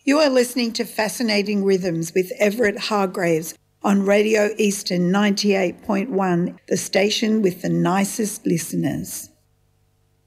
You are listening to Fascinating Rhythms with Everett Hargraves on Radio Eastern 98.1, the station with the nicest listeners.